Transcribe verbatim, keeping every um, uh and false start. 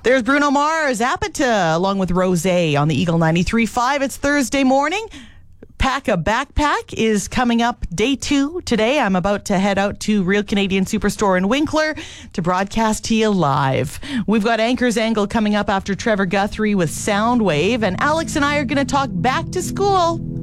There's Bruno Mars, Apata, along with Rosé on the Eagle ninety-three point five. It's Thursday morning. Pack a Backpack is coming up day two today. I'm about to head out to Real Canadian Superstore in Winkler to broadcast to you live. We've got Anchor's Angle coming up after Trevor Guthrie with Soundwave, and Alex and I are going to talk back to school.